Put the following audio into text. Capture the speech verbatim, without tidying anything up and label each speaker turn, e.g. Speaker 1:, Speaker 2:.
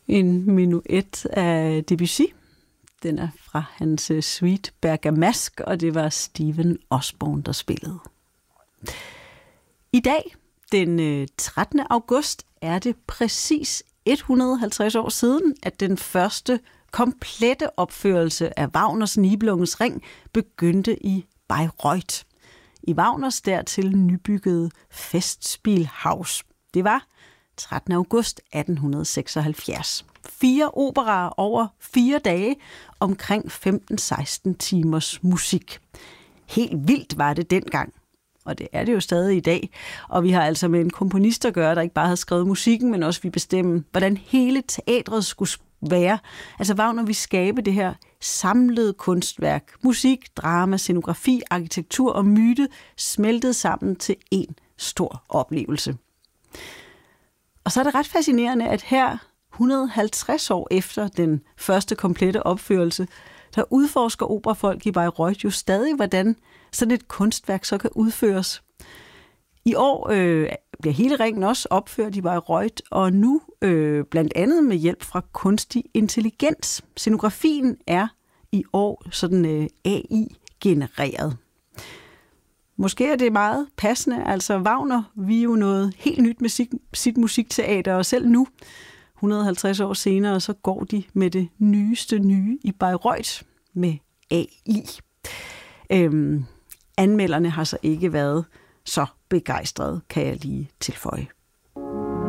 Speaker 1: En menuet af Debussy. Den er fra hans suite Bergamasque, og det var Stephen Osborne, der spillede. I dag, den trettende august, er det præcis et hundrede og halvtreds år siden, at den første komplette opførelse af Wagners Nibelungens Ring begyndte i Bayreuth. I Wagners dertil nybyggede Festspielhaus. Det var trettende august atten seksoghalvfjerds. Fire operaer over fire dage, omkring femten til seksten timers musik. Helt vildt var det dengang, og det er det jo stadig i dag. Og vi har altså med en komponist at gøre, der ikke bare havde skrevet musikken, men også vi bestemme, hvordan hele teatret skulle være. Altså Wagner vil skabe det her samlede kunstværk. Musik, drama, scenografi, arkitektur og myte smeltet sammen til en stor oplevelse. Og så er det ret fascinerende, at her et hundrede og halvtreds år efter den første komplette opførelse, der udforsker operafolk i Bayreuth jo stadig, hvordan sådan et kunstværk så kan udføres. I år øh, bliver hele ringen også opført i Bayreuth, og nu øh, blandt andet med hjælp fra kunstig intelligens. Scenografien er i år sådan øh, A I-genereret. Måske er det meget passende. Altså Wagner, vi er jo noget helt nyt med sit, sit musikteater, og selv nu, et hundrede og halvtreds år senere, så går de med det nyeste nye i Bayreuth med A I. Øhm, anmelderne har så ikke været så begejstrede, kan jeg lige tilføje.